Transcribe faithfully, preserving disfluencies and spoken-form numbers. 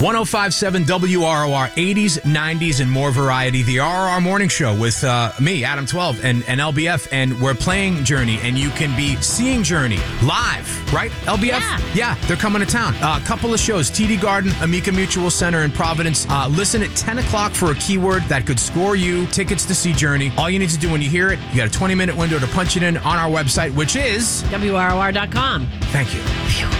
one oh five point seven W R O R, eighties, nineties, and more variety. The R R R Morning Show with uh, me, Adam twelve, and, and L B F, and we're playing Journey, and you can be seeing Journey live, right, L B F? Yeah. Yeah, they're coming to town. A uh, couple of shows, T D Garden, Amica Mutual Center in Providence. Uh, listen at ten o'clock for a keyword that could score you tickets to see Journey. All you need to do when you hear it, you got a twenty-minute window to punch it in on our website, which is W R O R dot com. Thank you. Phew.